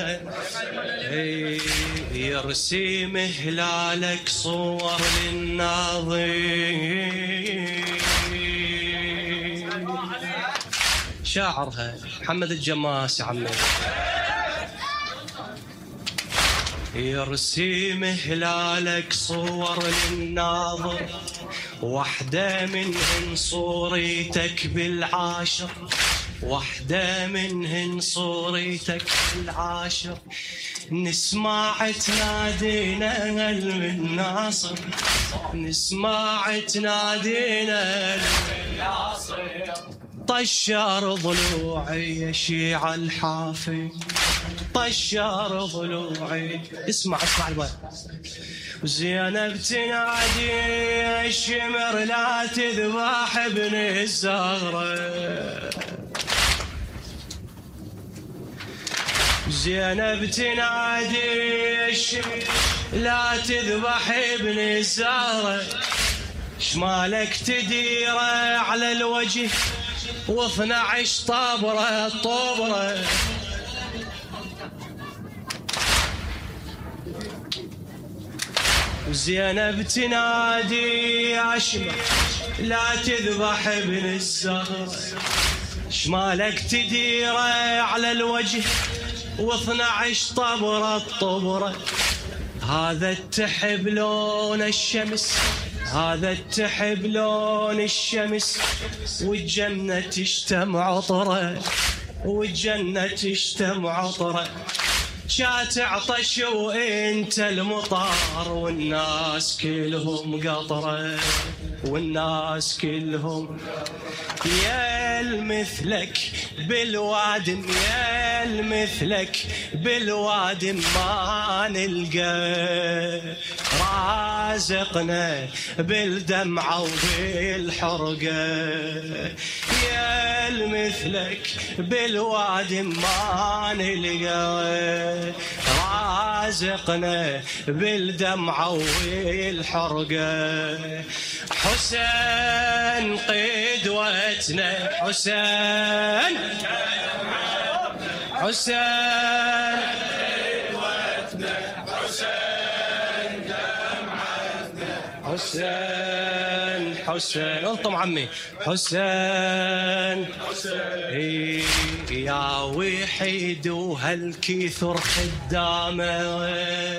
يرسم هلالك صور للناظرين. شاعرها محمد الجماس يا عمي. يرسم هلالك صور للناظر، واحدة منهن صورتك بالعاشر، واحدة منهن صورتك بالعاشر. نسمع تنادينا المناصر، نسمع تنادينا المناصر. طشر ضلوعي يا شيع الحافي، طشر ضلوعي. اسمع البال. وزينب تنادي الشمر لا تذبح ابن الزهرة، زينب تنادي الشمر لا تذبح ابن الزهرة. شمالك تديره على الوجه و12 طابرة طبرة. وزينب تنادي يا شمال لا تذبح ابن الزهرة. شمالك تديره على الوجه و12 طبرة طبرة. هذا التحب لون الشمس، هذا التحب لون الشمس، والجنة تشتم عطره، والجنة تشتم عطره. شات عطش وانت المطار، والناس كلهم قطره، والناس كلهم. يا المثلك بالوادم، يا المثلك بالوادم ما نلقى. رازقنا بالدمعة وبالحرقة، يا المثلك بالوادم ما نلقى. رازقنا بالدمعة والحرقة. حسين قدوتنا، حسين حسين قدوتنا، حسين دمعتنا، حسين حسين. انطم عمي. حسين حسين يا وحيد وهالكثر خدامه،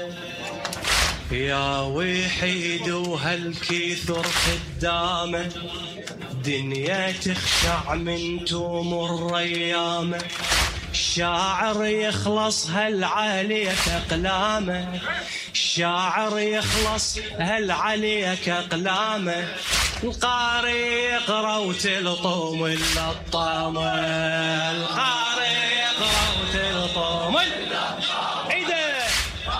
يا وحيد وهالكثر خدامه. دنيا تخشع من تمر ايامه. الشاعر يخلص هالعليك اقلامه، الشاعر يخلص هالعليك اقلامه. القارئ يقرا وتلطم اللطامه، القارئ يقرا وتلطم اللطامه.